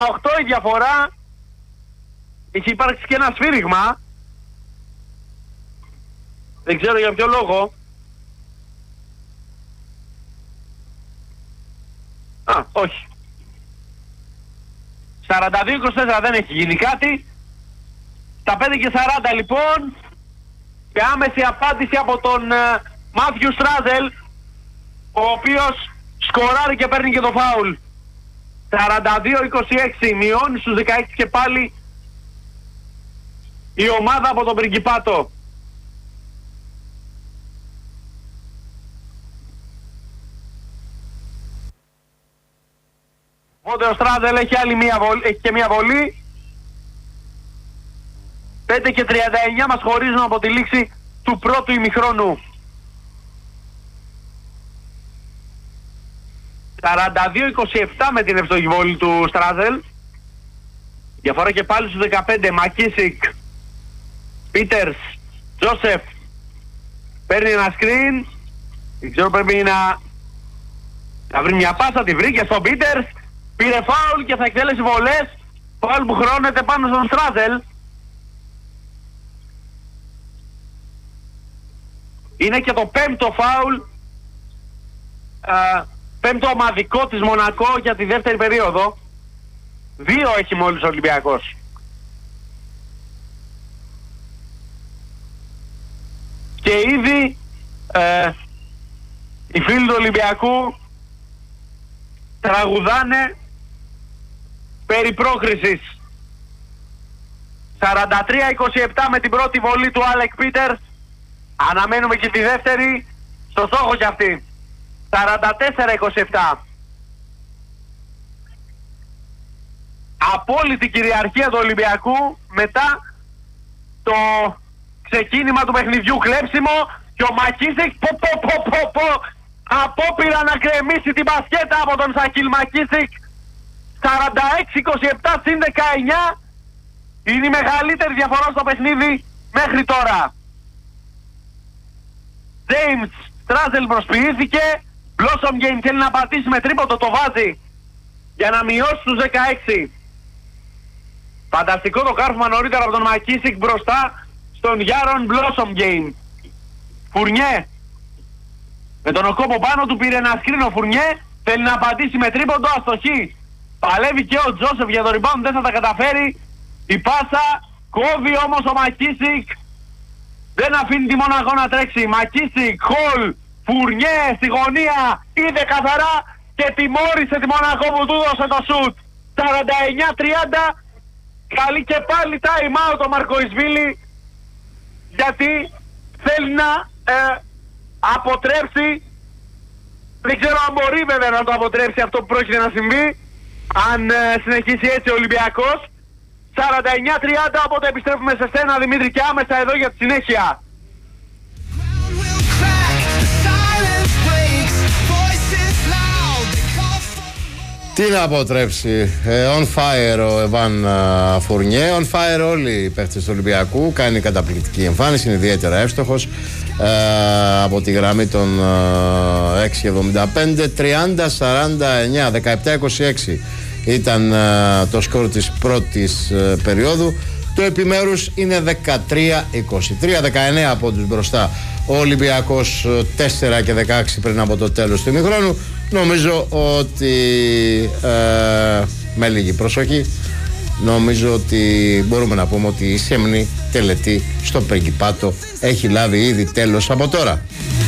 8 η διαφορά. Έχει υπάρξει και ένα σφύριγμα. Δεν ξέρω για ποιο λόγο. Όχι. 42-24 δεν έχει γίνει κάτι. Στα 5 και 40 λοιπόν. Και άμεση απάντηση από τον Μάθιου Στράζελ, ο οποίος σκοράρει και παίρνει και το φάουλ. 42-26, μειώνει στους 16 και πάλι η ομάδα από τον Πριγκιπάτο. Οπότε ο Στράζελ έχει άλλη έχει και μία βολή. 5 και 39 μας χωρίζουν από τη λήξη του πρώτου ημιχρόνου. 42-27 με την ευστοχή βόλη του Στράζελ. Διαφορά και πάλι στους 15. Μακίσικ, Πίτερς, Τζόσεφ. Παίρνει ένα screen. Δεν ξέρω, πρέπει να βρει μια πάσα. Τη βρήκε στον Πίτερς. Πήρε φάουλ και θα εκτέλεσει βολές. Φάουλ που χρώνεται πάνω στον Στράζελ. Είναι και το πέμπτο φάουλ, πέμπτο ομαδικό της Μονακό για τη δεύτερη περίοδο. 2 έχει μόλις ο Ολυμπιακός. Και ήδη οι φίλοι του Ολυμπιακού τραγουδάνε περί πρόκρισης. 43-27 με την πρώτη βολή του Άλεκ Πίτερς. Αναμένουμε και τη δεύτερη, στο στόχο κι αυτή. 44-27. Απόλυτη κυριαρχία του Ολυμπιακού μετά το ξεκίνημα του παιχνιδιού. Κλέψιμο και ο Μακίσικ απόπειρα να κρεμίσει την μπασκέτα από τον Σακίλ Μακίσικ. 46-27 συν 19. Είναι η μεγαλύτερη διαφορά στο παιχνίδι μέχρι τώρα. James Στράζελ προσποιήθηκε. Blossom Game θέλει να πατήσει με τρίποντο, το βάζει για να μειώσει τους 16. Φανταστικό το κάρφωμα νωρίτερα από τον Μακίσικ μπροστά στον Γιάρον Blossom Game. Φουρνιέ με τον Οκόμπο πάνω του, πήρε ένα σκρίνο. Φουρνιέ θέλει να πατήσει με τρίποντο, αστοχή. Παλεύει και ο Τζόσεφ για το rebound, δεν θα τα καταφέρει. Η πάσα κόβει όμως ο Μακίσικ. Δεν αφήνει τη Μονακό να τρέξει. Μακίσικ, Χολ, Φουρνιέ στη γωνία. Είδε καθαρά και τιμώρησε τη Μονακό που του δώσε το σουτ. 49-30. Καλεί και πάλι time out ο Μαρκοϊσβίλη, γιατί θέλει να αποτρέψει. Δεν ξέρω αν μπορεί βέβαια να το αποτρέψει αυτό που πρόκειται να συμβεί, αν συνεχίσει έτσι ο Ολυμπιακός. 49-30, οπότε επιστρέφουμε σε σένα Δημήτρη και άμεσα εδώ για τη συνέχεια. Τι να αποτρέψει, on fire ο Εβάν Φουρνιέ, on fire όλοι οι παίχτες του Ολυμπιακού. Κάνει καταπληκτική εμφάνιση, είναι ιδιαίτερα εύστοχος από τη γραμμή των 6.75, 30-49, 17-26 ήταν το σκορ της πρώτης περίοδου. Το επιμέρους είναι 13-23, 19 πόντους μπροστά ο Ολυμπιακός, 4 και 16 πριν από το τέλος του ημιχρόνου. Νομίζω ότι με λίγη προσοχή, νομίζω ότι μπορούμε να πούμε ότι η σεμνή τελετή στο Πριγκιπάτο έχει λάβει ήδη τέλος από τώρα.